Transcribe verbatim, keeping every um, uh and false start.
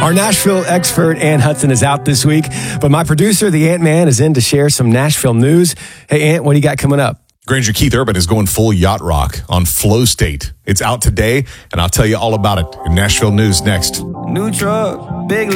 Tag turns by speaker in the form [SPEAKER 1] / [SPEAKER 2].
[SPEAKER 1] Our Nashville expert, Ant Hudson, is out this week, but my producer, the Ant-Man, is in to share some Nashville news. Hey, Ant, what do you got coming up?
[SPEAKER 2] Granger Keith Urban is going full yacht rock on Flow State. It's out today, and I'll tell you all about it in Nashville News next.
[SPEAKER 3] New truck, big